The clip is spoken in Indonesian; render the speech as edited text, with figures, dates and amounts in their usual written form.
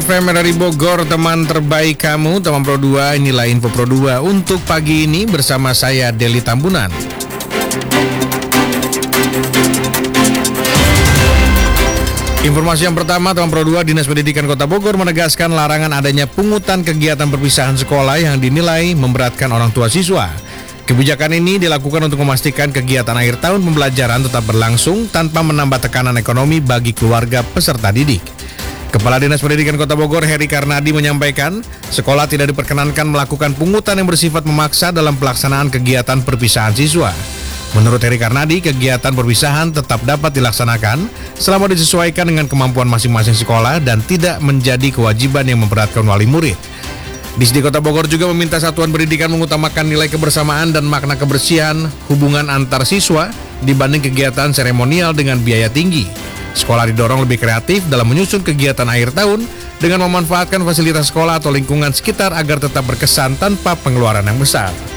FM dari Bogor, teman terbaik kamu, teman Pro 2. Inilah info Pro 2 untuk pagi ini bersama saya Deli Tambunan. Informasi yang pertama, teman Pro 2, Dinas Pendidikan Kota Bogor menegaskan larangan adanya pungutan kegiatan perpisahan sekolah yang dinilai memberatkan orang tua siswa. Kebijakan ini dilakukan untuk memastikan kegiatan akhir tahun pembelajaran tetap berlangsung tanpa menambah tekanan ekonomi bagi keluarga peserta didik. Kepala Dinas Pendidikan Kota Bogor, Heri Karnadi, menyampaikan, sekolah tidak diperkenankan melakukan pungutan yang bersifat memaksa dalam pelaksanaan kegiatan perpisahan siswa. Menurut Heri Karnadi, kegiatan perpisahan tetap dapat dilaksanakan selama disesuaikan dengan kemampuan masing-masing sekolah dan tidak menjadi kewajiban yang memberatkan wali murid. Disdi Kota Bogor juga meminta satuan pendidikan mengutamakan nilai kebersamaan dan makna kebersihan hubungan antar siswa dibanding kegiatan seremonial dengan biaya tinggi. Sekolah didorong lebih kreatif dalam menyusun kegiatan akhir tahun dengan memanfaatkan fasilitas sekolah atau lingkungan sekitar agar tetap berkesan tanpa pengeluaran yang besar.